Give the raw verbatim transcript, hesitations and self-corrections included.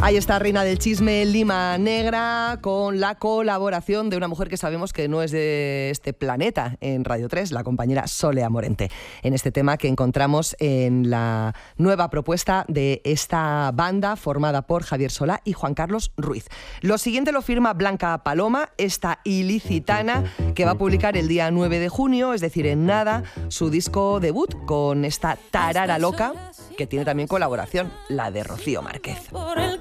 Ahí está Reina del Chisme, Lima Negra, con la colaboración de una mujer que sabemos que no es de este planeta en Radio tres, la compañera Solea Morente, en este tema que encontramos en la nueva propuesta de esta banda formada por Javier Solá y Juan Carlos Ruiz. Lo siguiente lo firma Blanca Paloma, esta ilicitana que va a publicar el día nueve de junio, es decir, en nada, su disco debut con esta tarara loca que tiene también colaboración, la de Rocío Márquez.